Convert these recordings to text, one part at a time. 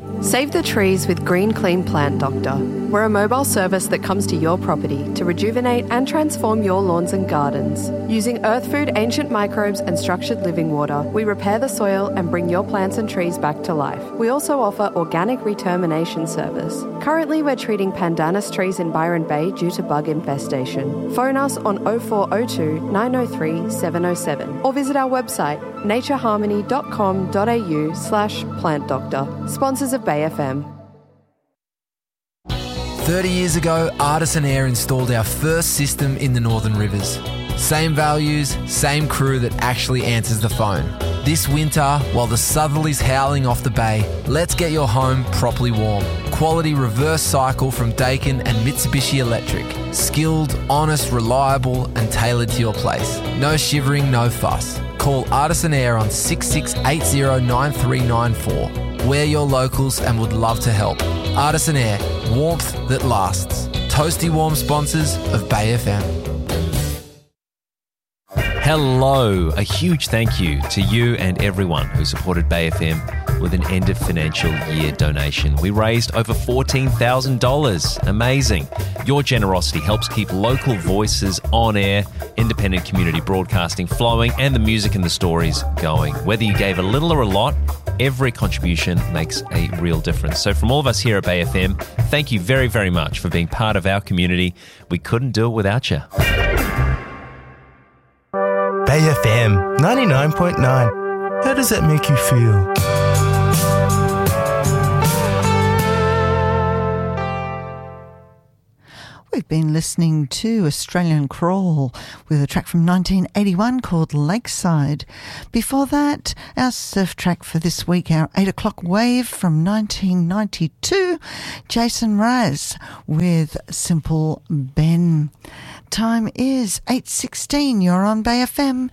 Save the trees with Green Clean Plant Doctor. We're a mobile service that comes to your property to rejuvenate and transform your lawns and gardens. Using earth food, ancient microbes and structured living water, we repair the soil and bring your plants and trees back to life. We also offer organic retermination service. Currently, we're treating pandanus trees in Byron Bay due to bug infestation. Phone us on 0402 903 707 or visit our website natureharmony.com.au/plant doctor. Sponsors of Bay FM. 30 years ago, Artisan Air installed our first system in the Northern Rivers. Same values, same crew that actually answers the phone. This winter, while the southerly's howling off the bay, let's get your home properly warm. Quality reverse cycle from Daikin and Mitsubishi Electric. Skilled, honest, reliable and tailored to your place. No shivering, no fuss. Call Artisan Air on 66809394. We're your locals and would love to help. Artisan Air, warmth that lasts. Toasty warm sponsors of Bay FM. Hello, a huge thank you to you and everyone who supported Bay FM with an end of financial year donation. We raised over $14,000. Amazing. Your generosity helps keep local voices on air, independent community broadcasting flowing, and the music and the stories going. Whether you gave a little or a lot, every contribution makes a real difference. So from all of us here at Bay FM, thank you very, very much for being part of our community. We couldn't do it without you. Bay FM 99.9. How does that make you feel? We've been listening to Australian Crawl with a track from 1981 called Lakeside. Before that, our surf track for this week, our 8 o'clock wave from 1992, Jason Mraz with Simple Ben. Time is 8:16. You're on Bay FM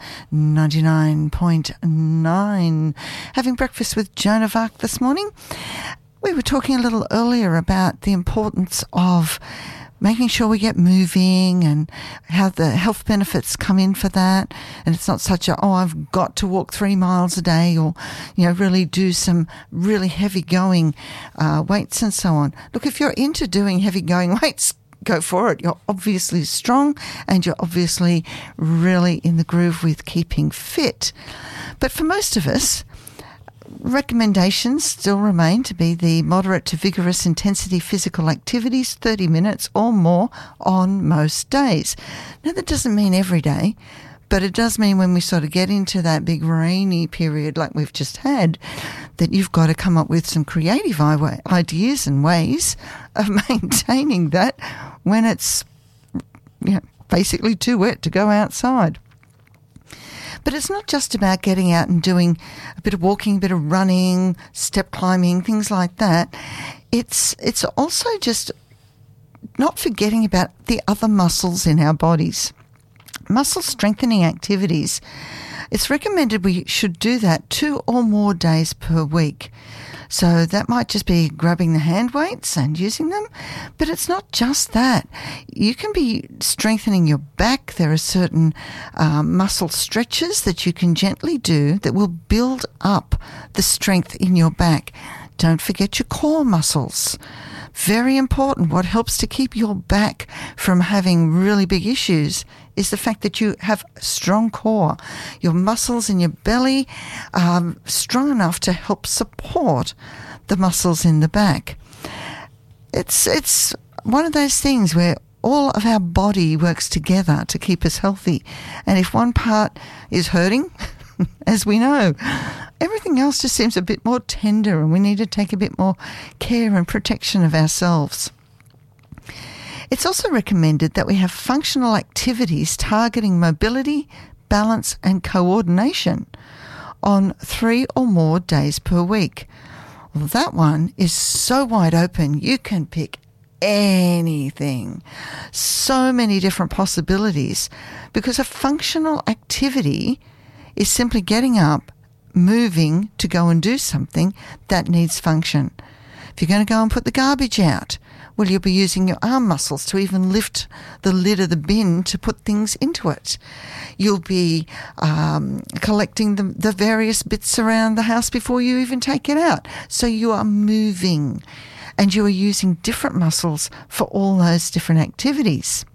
99.9. Having breakfast with Joan of Arc this morning. We were talking a little earlier about the importance of making sure we get moving and how the health benefits come in for that. And it's not such a, I've got to walk 3 miles a day or, really do some really heavy going weights and so on. Look, if you're into doing heavy going weights, go for it. You're obviously strong and you're obviously really in the groove with keeping fit. But for most of us, recommendations still remain to be the moderate to vigorous intensity physical activities, 30 minutes or more on most days. Now, that doesn't mean every day, but it does mean when we sort of get into that big rainy period like we've just had, that you've got to come up with some creative ideas and ways of maintaining that when it's basically too wet to go outside. But it's not just about getting out and doing a bit of walking, a bit of running, step climbing, things like that. It's also just not forgetting about the other muscles in our bodies. Muscle strengthening activities, it's recommended we should do that 2 or more days per week. So that might just be grabbing the hand weights and using them, but it's not just that. You can be strengthening your back. There are certain muscle stretches that you can gently do that will build up the strength in your back. Don't forget your core muscles. Very important. What helps to keep your back from having really big issues is the fact that you have a strong core. Your muscles in your belly are strong enough to help support the muscles in the back. It's one of those things where all of our body works together to keep us healthy. And if one part is hurting, as we know, everything else just seems a bit more tender, and we need to take a bit more care and protection of ourselves. It's also recommended that we have functional activities targeting mobility, balance and coordination on 3 or more days per week. Well, that one is so wide open, you can pick anything. So many different possibilities, because a functional activity is simply getting up, moving to go and do something that needs function. If you're going to go and put the garbage out, Well, you'll be using your arm muscles to even lift the lid of the bin to put things into it. You'll be collecting the various bits around the house before you even take it out. So you are moving, and you are using different muscles for all those different activities.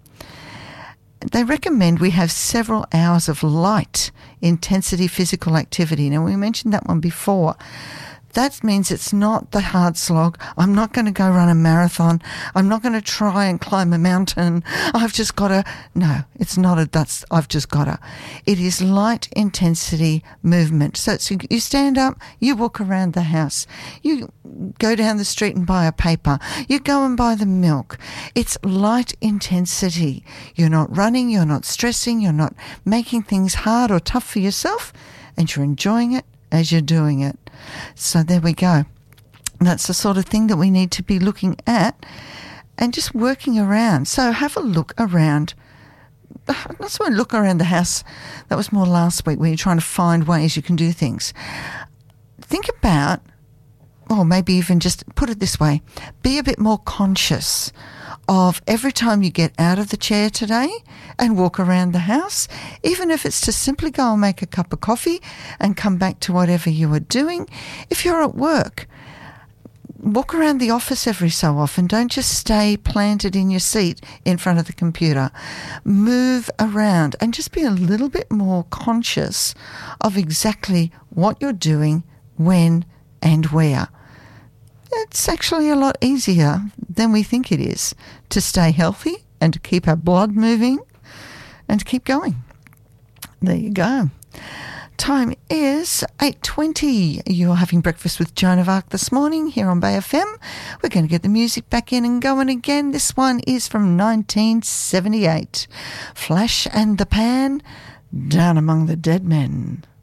They recommend we have several hours of light intensity physical activity. Now, we mentioned that one before. That means it's not the hard slog. I'm not going to go run a marathon. I'm not going to try and climb a mountain. I've just got to... No, it's not I've just got to. It is light intensity movement. So you stand up, you walk around the house. You go down the street and buy a paper. You go and buy the milk. It's light intensity. You're not running, you're not stressing, you're not making things hard or tough for yourself, and you're enjoying it as you're doing it. So there we go. That's the sort of thing that we need to be looking at and just working around. So have a look around. That's when look around the house. That was more last week when you're trying to find ways you can do things. Think about, or maybe even just put it this way, be a bit more conscious of every time you get out of the chair today and walk around the house, even if it's to simply go and make a cup of coffee and come back to whatever you are doing. If you're at work, walk around the office every so often. Don't just stay planted in your seat in front of the computer. Move around and just be a little bit more conscious of exactly what you're doing, when and where. It's actually a lot easier than we think it is to stay healthy and to keep our blood moving and to keep going. There you go. Time is 8:20. You're having breakfast with Joan of Arc this morning here on Bay FM. We're going to get the music back in and going again. This one is from 1978. Flash and the Pan, Down Among the Dead Men.